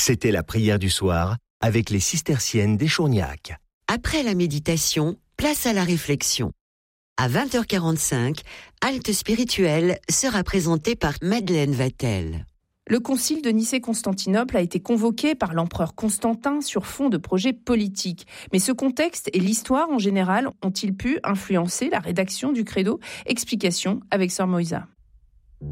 C'était la prière du soir avec les cisterciennes d'Échourgnac. Après la méditation, place à la réflexion. À 20h45, Halte spirituelle sera présentée par Madeleine Vatel. Le concile de Nicée-Constantinople a été convoqué par l'empereur Constantin sur fond de projets politiques. Mais ce contexte et l'histoire en général ont-ils pu influencer la rédaction du credo ? Explication avec Sœur Moïsa.